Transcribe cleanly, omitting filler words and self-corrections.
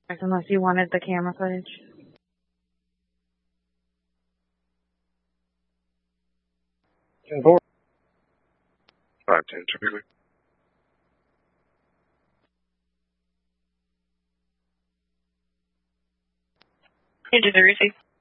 Unless you wanted the camera footage. Board. 510, typically. Into the receipt.